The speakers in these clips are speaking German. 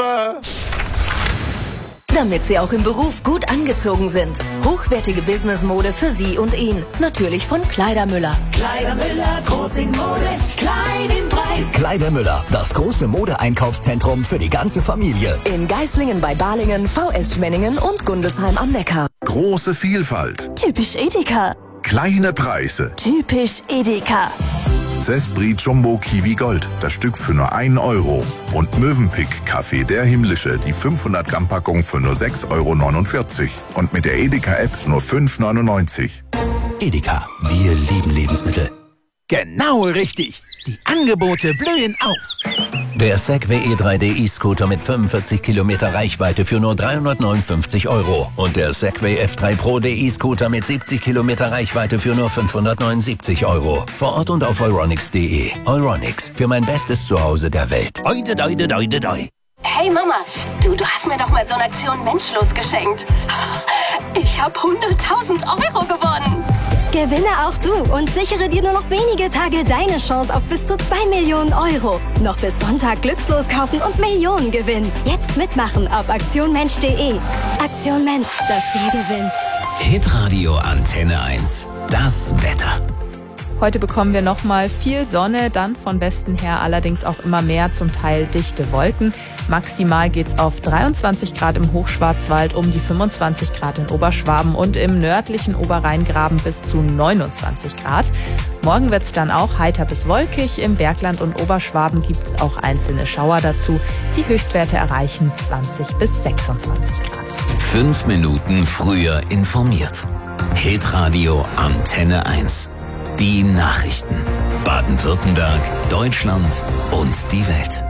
aber... Damit Sie auch im Beruf gut angezogen sind. Hochwertige Businessmode für Sie und ihn. Natürlich von Kleidermüller. Kleidermüller, groß in Mode, klein im Preis. Kleidermüller, das große Modeeinkaufszentrum für die ganze Familie. In Geislingen bei Balingen, VS Schwenningen und Gundelsheim am Neckar. Große Vielfalt. Typisch Edeka. Kleine Preise. Typisch Edeka. Zespri Jumbo Kiwi Gold, das Stück für nur 1 Euro. Und Mövenpick Kaffee der Himmlische, die 500 Gramm Packung für nur 6,49 Euro. Und mit der Edeka-App nur 5,99 €. Edeka, wir lieben Lebensmittel. Genau richtig. Die Angebote blühen auf. Der Segway E3D E-Scooter mit 45 Kilometer Reichweite für nur 359 €. Und der Segway F3 Pro E-Scooter mit 70 Kilometer Reichweite für nur 579 €. Vor Ort und auf euronics.de. Euronics, für mein bestes Zuhause der Welt. Oide, doide, doide, doi. Hey Mama, du hast mir doch mal so eine Aktion Menschlos geschenkt. Ich habe 100.000 € gewonnen. Gewinne auch du und sichere dir nur noch wenige Tage deine Chance auf bis zu 2 Millionen €. Noch bis Sonntag glückslos kaufen und Millionen gewinnen. Jetzt mitmachen auf aktionmensch.de. Aktion Mensch, das wir gewinnt. Hitradio Antenne 1. Das Wetter. Heute bekommen wir nochmal viel Sonne, dann von Westen her allerdings auch immer mehr, zum Teil dichte Wolken. Maximal geht's auf 23 Grad im Hochschwarzwald, um die 25 Grad in Oberschwaben und im nördlichen Oberrheingraben bis zu 29 Grad. Morgen wird's dann auch heiter bis wolkig. Im Bergland und Oberschwaben gibt's auch einzelne Schauer dazu. Die Höchstwerte erreichen 20 bis 26 Grad. 5 Minuten früher informiert. Hitradio Antenne 1. Die Nachrichten. Baden-Württemberg, Deutschland und die Welt.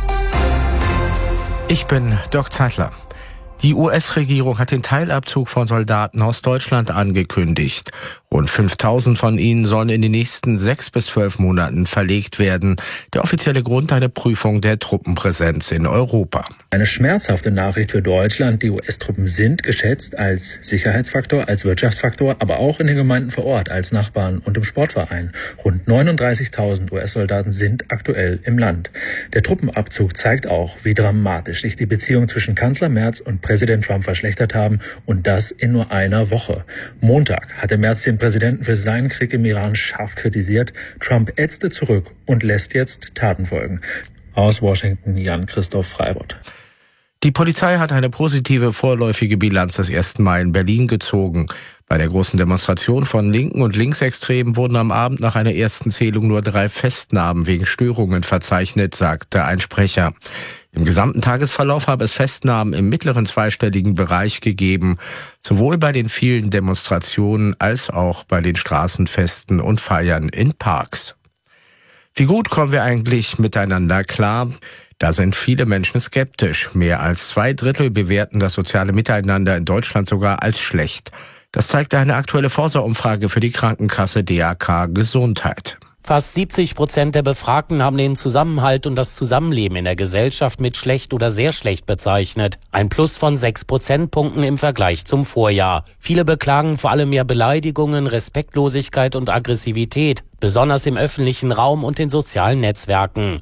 Ich bin Dirk Zeitler. Die US-Regierung hat den Teilabzug von Soldaten aus Deutschland angekündigt. Rund 5.000 von ihnen sollen in den nächsten 6 bis 12 Monaten verlegt werden. Der offizielle Grund: eine Prüfung der Truppenpräsenz in Europa. Eine schmerzhafte Nachricht für Deutschland. Die US-Truppen sind geschätzt als Sicherheitsfaktor, als Wirtschaftsfaktor, aber auch in den Gemeinden vor Ort, als Nachbarn und im Sportverein. Rund 39.000 US-Soldaten sind aktuell im Land. Der Truppenabzug zeigt auch, wie dramatisch sich die Beziehung zwischen Kanzler Merz und Präsident Trump verschlechtert haben, und das in nur einer Woche. Montag hatte Merz den Präsidenten für seinen Krieg im Iran scharf kritisiert. Trump ätzte zurück und lässt jetzt Taten folgen. Aus Washington, Jan-Christoph Freibott. Die Polizei hat eine positive vorläufige Bilanz des 1. Mai in Berlin gezogen. Bei der großen Demonstration von Linken und Linksextremen wurden am Abend nach einer ersten Zählung nur 3 Festnahmen wegen Störungen verzeichnet, sagte ein Sprecher. Im gesamten Tagesverlauf habe es Festnahmen im mittleren zweistelligen Bereich gegeben, sowohl bei den vielen Demonstrationen als auch bei den Straßenfesten und Feiern in Parks. Wie gut kommen wir eigentlich miteinander klar? Da sind viele Menschen skeptisch. Mehr als 2/3 bewerten das soziale Miteinander in Deutschland sogar als schlecht. Das zeigt eine aktuelle Forsa-Umfrage für die Krankenkasse DAK Gesundheit. Fast 70% der Befragten haben den Zusammenhalt und das Zusammenleben in der Gesellschaft mit schlecht oder sehr schlecht bezeichnet. Ein Plus von 6 Prozentpunkten im Vergleich zum Vorjahr. Viele beklagen vor allem mehr Beleidigungen, Respektlosigkeit und Aggressivität, besonders im öffentlichen Raum und in sozialen Netzwerken.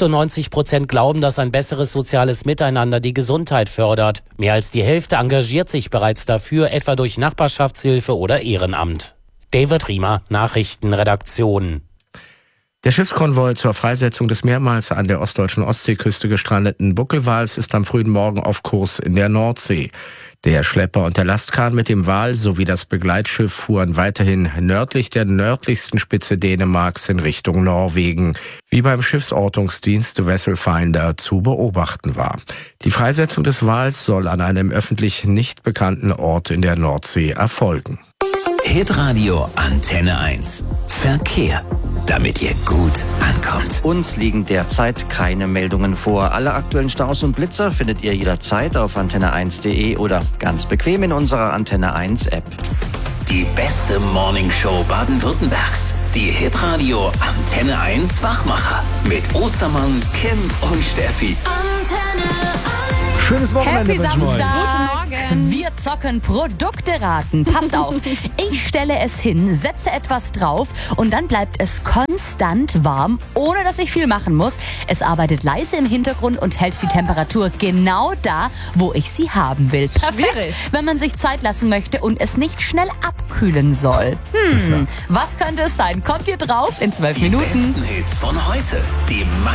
98% glauben, dass ein besseres soziales Miteinander die Gesundheit fördert. Mehr als die Hälfte engagiert sich bereits dafür, etwa durch Nachbarschaftshilfe oder Ehrenamt. David Riemer, Nachrichtenredaktion. Der Schiffskonvoi zur Freisetzung des mehrmals an der ostdeutschen Ostseeküste gestrandeten Buckelwals ist am frühen Morgen auf Kurs in der Nordsee. Der Schlepper und der Lastkahn mit dem Wal sowie das Begleitschiff fuhren weiterhin nördlich der nördlichsten Spitze Dänemarks in Richtung Norwegen, wie beim Schiffsortungsdienst Vesselfinder zu beobachten war. Die Freisetzung des Wals soll an einem öffentlich nicht bekannten Ort in der Nordsee erfolgen. Hitradio Antenne 1. Verkehr, damit ihr gut ankommt. Uns liegen derzeit keine Meldungen vor. Alle aktuellen Staus und Blitzer findet ihr jederzeit auf antenne1.de oder ganz bequem in unserer Antenne 1 App. Die beste Morningshow Baden-Württembergs. Die Hitradio Antenne 1 Wachmacher. Mit Ostermann, Kim und Steffi. Antenne 1. Schönes Wochenende wünschen wir euch. Guten Morgen. Wir zocken Produkte raten. Passt auf. Ich stelle es hin, setze etwas drauf und dann bleibt es konstant warm, ohne dass ich viel machen muss. Es arbeitet leise im Hintergrund und hält die Temperatur genau da, wo ich sie haben will. Perfekt, wenn man sich Zeit lassen möchte und es nicht schnell abkühlen soll. Was könnte es sein? Kommt ihr drauf in 12 Minuten? Die besten Hits von heute. Die